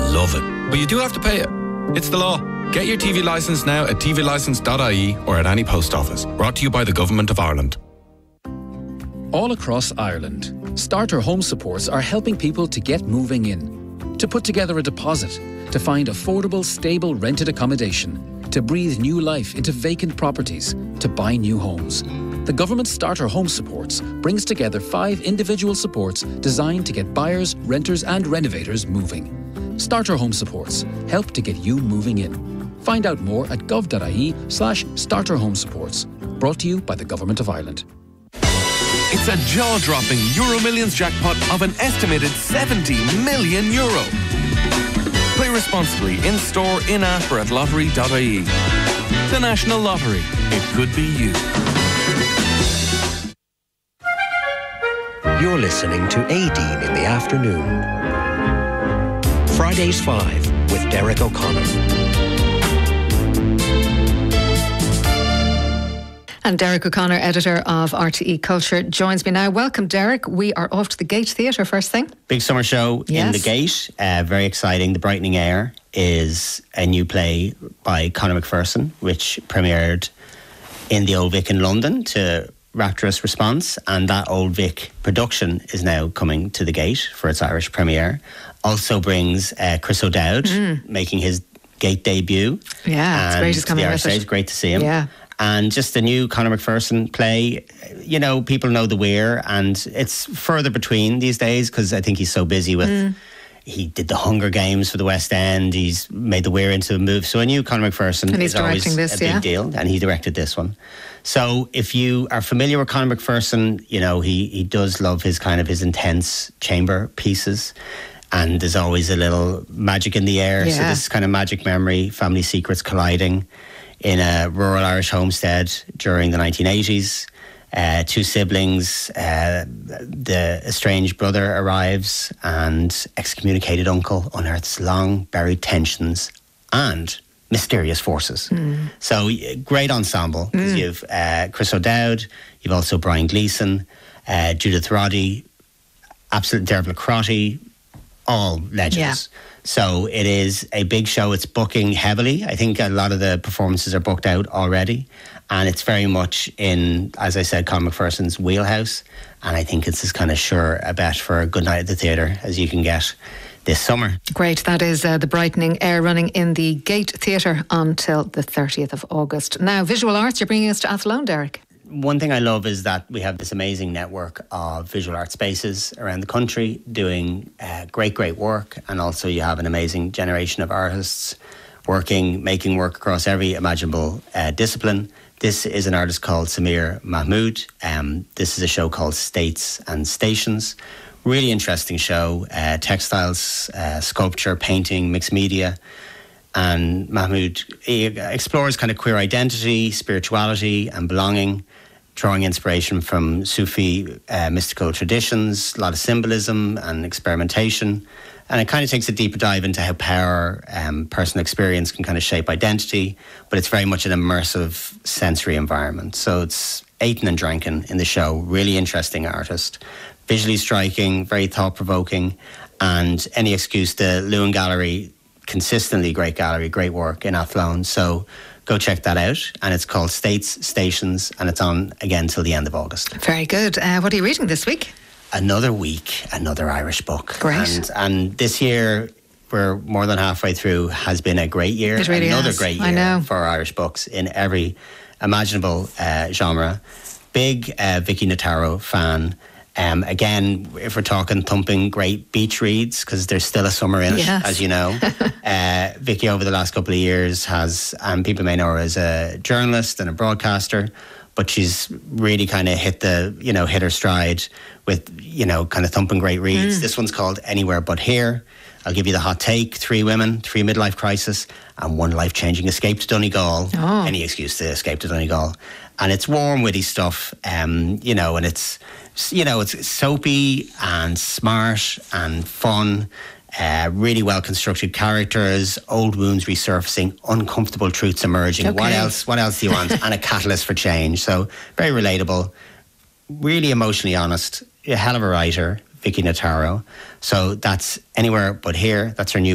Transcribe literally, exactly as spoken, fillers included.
love it. But you do have to pay it. It's the law. Get your T V licence now at t v licence dot I E or at any post office. Brought to you by the Government of Ireland. All across Ireland, Starter Home Supports are helping people to get moving in, to put together a deposit, to find affordable, stable rented accommodation, to breathe new life into vacant properties, to buy new homes. The Government Starter Home Supports brings together five individual supports designed to get buyers, renters and renovators moving. Starter Home Supports help to get you moving in. Find out more at gov.ie slash starter home supports. Brought to you by the Government of Ireland. It's a jaw-dropping Euro Millions jackpot of an estimated seventy million euro. Play responsibly in-store, in-app or at lottery dot I E. The National Lottery. It could be you. You're listening to Aideen in the Afternoon. Fridays five with Derek O'Connor. And Derek O'Connor, editor of R T E Culture, joins me now. Welcome, Derek. We are off to the Gate Theatre first thing. Big summer show yes. in the Gate. Uh, very exciting. The Brightening Air is a new play by Conor McPherson, which premiered in the Old Vic in London to rapturous response. And that Old Vic production is now coming to the Gate for its Irish premiere. Also brings uh, Chris O'Dowd mm. making his Gate debut. Yeah, it's great he's coming with it. Great to see him. Yeah. And just the new Conor McPherson play, you know, people know The Weir, and it's further between these days because I think he's so busy with, mm. he did the Hunger Games for the West End, he's made The Weir into a move. So a new Conor McPherson and he's is always this, a big yeah. deal, and he directed this one. So if you are familiar with Conor McPherson, you know, he, he does love his kind of his intense chamber pieces. And there's always a little magic in the air. Yeah. So this kind of magic memory, family secrets colliding in a rural Irish homestead during the nineteen eighties. Uh, two siblings, uh, the estranged brother arrives and excommunicated uncle unearths long buried tensions and mysterious forces. Mm. So great ensemble, because mm. you've uh, Chris O'Dowd, you've also Brian Gleeson, uh, Judith Roddy, absolute Dermot Crotty, all legends. Yeah. So it is a big show. It's booking heavily. I think a lot of the performances are booked out already. And it's very much in, as I said, Conor McPherson's wheelhouse. And I think it's as kind of sure a bet for a good night at the theatre as you can get this summer. Great. That is uh, the Brightening Air running in the Gate Theatre until the thirtieth of August. Now, visual arts, you're bringing us to Athlone, Derek. One thing I love is that we have this amazing network of visual art spaces around the country doing uh, great, great work. And also you have an amazing generation of artists working, making work across every imaginable uh, discipline. This is an artist called Samir Mahmood. Um, this is a show called States and Stations. Really interesting show. Uh, textiles, uh, sculpture, painting, mixed media. And Mahmood explores kind of queer identity, spirituality and belonging, drawing inspiration from Sufi uh, mystical traditions, a lot of symbolism and experimentation. And it kind of takes a deeper dive into how power, um, personal experience can kind of shape identity, but it's very much an immersive sensory environment. So it's Aiton and Drankin in the show, really interesting artist, visually striking, very thought-provoking, and Any Excuse, the Lewin Gallery, consistently great gallery, great work in Athlone. So go check that out. And it's called States Stations, and it's on again till the end of August. Very good. Uh, what are you reading this week? Another week, another Irish book. Great. And, and this year, we're more than halfway through, has been a great year. It really Another has. great I year know. for Irish books in every imaginable uh, genre. Big uh, Vicky Notaro fan. Um, again, if we're talking thumping great beach reads, because there's still a summer in it, yes. as you know. uh, Vicky, over the last couple of years, has, and people may know her as a journalist and a broadcaster, but she's really kind of hit the, you know, hit her stride with, you know, kind of thumping great reads. Mm. This one's called Anywhere But Here. I'll give you the hot take. Three women, three midlife crisis, and one life-changing escape to Donegal. Oh. Any excuse to escape to Donegal. And it's warm, witty stuff, um, you know, and it's, you know, it's soapy and smart and fun. Uh, really well-constructed characters, old wounds resurfacing, uncomfortable truths emerging. Okay. What else? What else do you want? And a catalyst for change. So very relatable, really emotionally honest. A hell of a writer, Vicky Notaro. So that's Anywhere But Here. That's her new